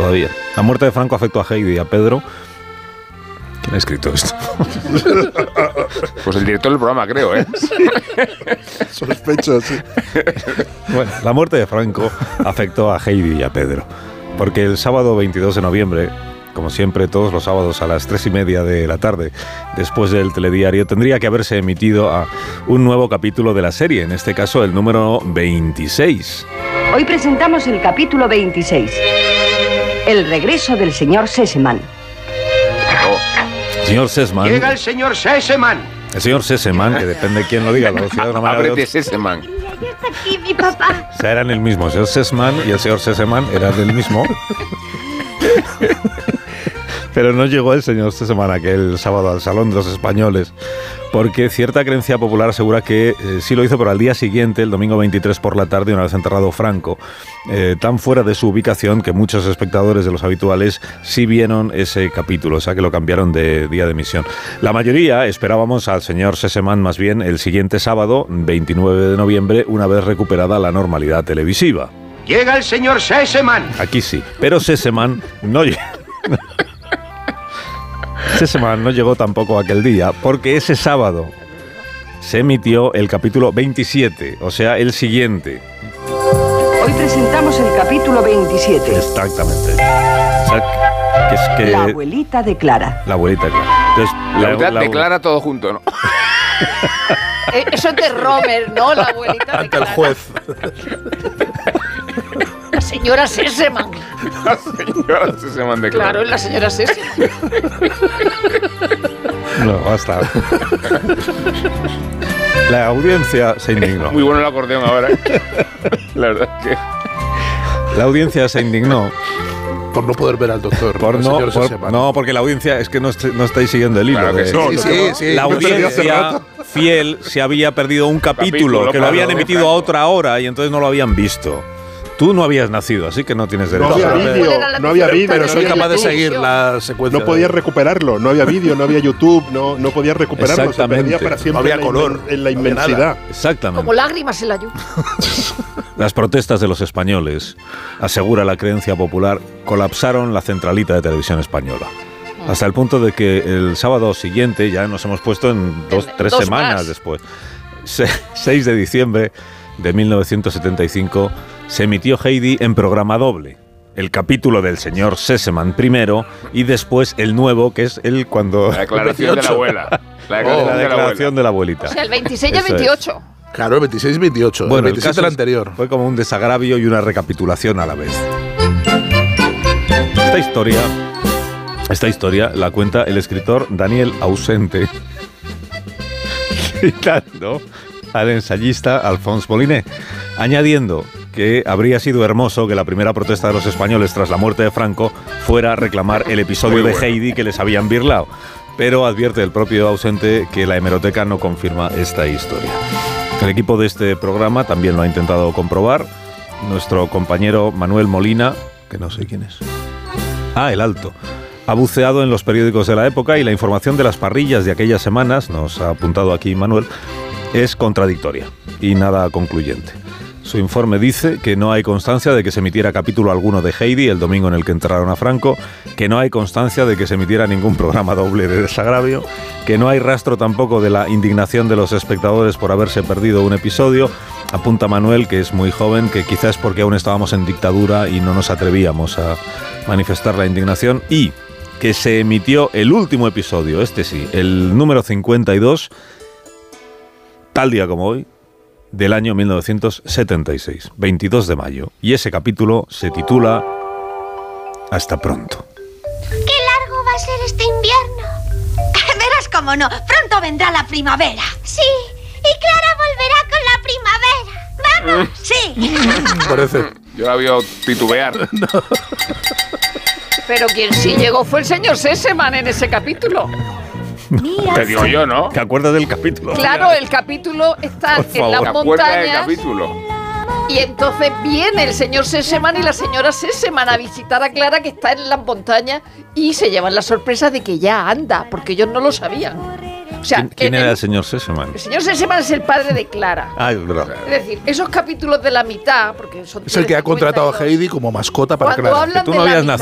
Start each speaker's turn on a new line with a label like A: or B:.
A: todavía. La muerte de Franco afectó a Heidi y a Pedro. ¿Quién ha escrito esto?
B: Pues el director del programa, creo, ¿eh?
C: Sospecho, sí.
A: Bueno, la muerte de Franco afectó a Heidi y a Pedro, porque el sábado 22 de noviembre, como siempre, todos los sábados a las 3:30 de la tarde, después del telediario, tendría que haberse emitido un nuevo capítulo de la serie, en este caso el número 26.
D: Hoy presentamos el capítulo 26, El regreso del señor Sesemann.
A: Señor Sesemann.
E: Llega el señor Sesemann.
A: El señor Sesemann, que depende de quién lo diga, lo decía de una manera
B: Ábrete,
A: de otra.
B: Sesemann.
F: Ya está aquí mi papá.
A: O sea, eran el mismo. El señor Sesemann y el señor Sesemann eran el mismo. Pero no llegó el señor Sesemann aquel sábado al Salón de los Españoles, porque cierta creencia popular asegura que sí lo hizo, pero al día siguiente, el domingo 23 por la tarde, una vez enterrado Franco, tan fuera de su ubicación que muchos espectadores de los habituales sí vieron ese capítulo, o sea que lo cambiaron de día de emisión. La mayoría esperábamos al señor Sesemann más bien el siguiente sábado, 29 de noviembre, una vez recuperada la normalidad televisiva.
E: Llega el señor Sesemann.
A: Aquí sí, pero Sesemann no llegó. Sesemann no llegó tampoco aquel día, porque ese sábado se emitió el capítulo 27, o sea, el siguiente.
D: Hoy presentamos el capítulo 27.
A: Exactamente. O sea, que
D: La abuelita de Clara.
A: La abuelita de Clara. Entonces,
B: La abuelita declara todo junto, ¿no?
G: Eso es de Romer, ¿no? La abuelita de
C: Ante el
G: Clara.
C: juez.
G: La señora Sesemann.
B: La señora Sesemann declara.
G: Claro, es la señora Sesemann.
A: No, basta. La audiencia se indignó.
B: Muy bueno el acordeón ahora, ¿eh? La verdad es que...
A: La audiencia se indignó.
C: Por no poder ver al doctor.
A: No, porque la audiencia es que no estáis siguiendo el hilo.
B: Claro que
C: sí.
A: La audiencia fiel se había perdido un capítulo que lo habían emitido a otra hora y entonces no lo habían visto. Tú no habías nacido, así que no tienes derecho.
C: No había vídeo, no había vídeo. Pero soy capaz de
G: YouTube.
C: seguir la secuencia.
H: No podías recuperarlo, no había vídeo, no había YouTube, no podías recuperarlo, se perdía para siempre.
C: No había color,
H: en la
C: no había
H: inmensidad.
C: nada.
A: Exactamente.
G: Como lágrimas en la lluvia.
A: Las protestas de los españoles, asegura la creencia popular, colapsaron la centralita de Televisión Española. Hasta el punto de que el sábado siguiente, ya nos hemos puesto en 3 semanas
G: más.
A: después, 6 de diciembre de 1975, se emitió Heidi en programa doble. El capítulo del señor Sesemann primero y después el nuevo, que es el cuando...
B: La declaración de la abuela. La
A: declaración de la abuelita.
G: O sea, el 26 y el
A: Eso es.
G: 28.
C: Claro, el 26 y 28.
A: Bueno,
C: el 27 el anterior.
A: Fue como un desagravio y una recapitulación a la vez. Esta historia la cuenta el escritor Daniel Ausente, citando al ensayista Alphonse Molinet, añadiendo que habría sido hermoso que la primera protesta de los españoles tras la muerte de Franco fuera reclamar el episodio de Heidi que les habían birlao. Pero advierte el propio Ausente que la hemeroteca no confirma esta historia. El equipo de este programa también lo ha intentado comprobar. Nuestro compañero Manuel Molina, que no sé quién es. El Alto. Ha buceado en los periódicos de la época y la información de las parrillas de aquellas semanas, nos ha apuntado aquí Manuel, es contradictoria y nada concluyente. Su informe dice que no hay constancia de que se emitiera capítulo alguno de Heidi el domingo en el que enterraron a Franco, que no hay constancia de que se emitiera ningún programa doble de desagravio, que no hay rastro tampoco de la indignación de los espectadores por haberse perdido un episodio. Apunta Manuel, que es muy joven, que quizás porque aún estábamos en dictadura y no nos atrevíamos a manifestar la indignación, y que se emitió el último episodio, este sí, el número 52, tal día como hoy, del año 1976, 22 de mayo. Y ese capítulo se titula Hasta pronto.
F: ¡Qué largo va a ser este invierno! Verás cómo no, pronto vendrá la primavera. Sí, y Clara volverá con la primavera. ¡Vamos! Sí.
C: Parece.
B: Yo la veo titubear.
C: No.
G: Pero quien sí llegó fue el señor Sesemann en ese capítulo.
F: Mira.
B: Te digo yo, ¿no?
A: ¿Te acuerdas del capítulo?
G: Claro, el capítulo está
A: Por
G: en
A: favor.
G: las
B: ¿Te acuerdas del
G: montañas
B: capítulo?
G: y entonces viene el señor Sesemann y la señora Sesemann a visitar a Clara, que está en las montañas, y se llevan la sorpresa de que ya anda, porque ellos no lo sabían. O sea,
A: ¿Quién era el señor Sesemann?
G: El señor Sesemann es el padre de Clara.
A: Es verdad.
G: Es decir, esos capítulos de la mitad, porque son
C: Es el que ha contratado a
G: 52,
C: Heidi como mascota para
G: cuando
C: Clara.
G: hablan
A: Tú
G: de
A: no
G: la
A: habías
G: mitad,